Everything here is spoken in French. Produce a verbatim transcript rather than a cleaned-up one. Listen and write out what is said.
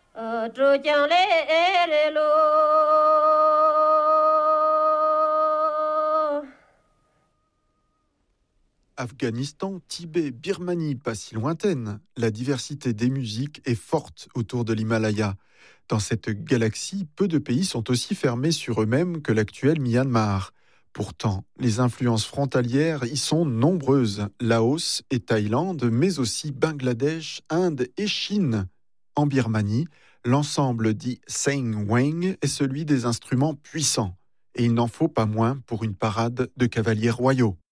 Afghanistan, Tibet, Birmanie, pas si lointaine, la diversité des musiques est forte autour de l'Himalaya. Dans cette galaxie, peu de pays sont aussi fermés sur eux-mêmes que l'actuel Myanmar. Pourtant, les influences frontalières y sont nombreuses, Laos et Thaïlande, mais aussi Bangladesh, Inde et Chine. En Birmanie, l'ensemble dit Seng Weng est celui des instruments puissants. Et il n'en faut pas moins pour une parade de cavaliers royaux.